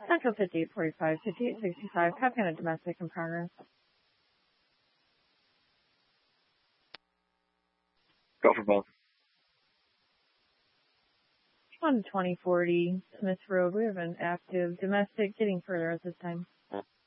Central 5845, 5865, copy on a domestic in progress. Go for both. On 2040 Smith Road, we have an active domestic getting further at this time.